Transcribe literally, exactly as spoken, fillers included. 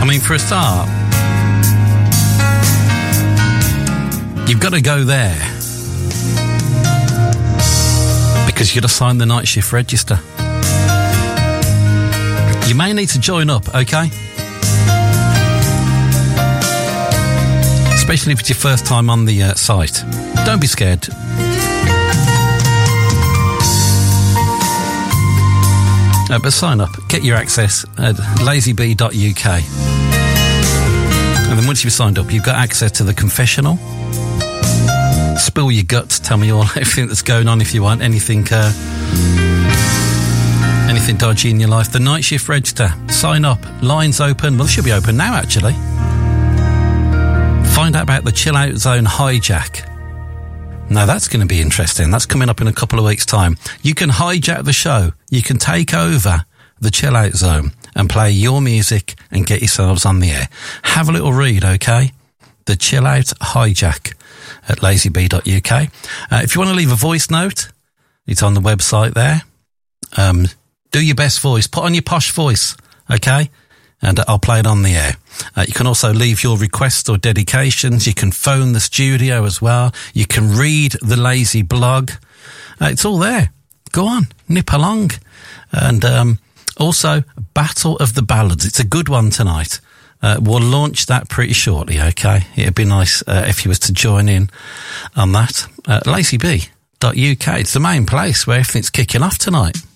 I mean, for a start, you've got to go there because you've got to sign the night shift register. You may need to join up, okay? Especially if it's your first time on the uh, site. Don't be scared. Uh, but sign up, get your access at lazy bee dot U K. And then once you've signed up, you've got access to the confessional. Spill your guts, tell me all everything that's going on if you want, anything uh, anything dodgy in your life. The night shift register, sign up, lines open, well, it should be open now actually. Find out about the Chill Out Zone hijack. Now that's going to be interesting. That's coming up in a couple of weeks' time. You can hijack the show. You can take over the Chill Out Zone and play your music and get yourselves on the air. Have a little read, okay? The Chill Out hijack at lazy bee dot U K. Uh, if you want to leave a voice note, it's on the website there. Um, do your best voice. Put on your posh voice, okay? And I'll play it on the air. Uh, you can also leave your requests or dedications. You can phone the studio as well. You can read the Lazy blog. Uh, it's all there. Go on, nip along. And um, also, Battle of the Ballads. It's a good one tonight. Uh, we'll launch that pretty shortly, okay? It'd be nice uh, if you was to join in on that. Uh, lazy bee dot U K. It's the main place where everything's kicking off tonight.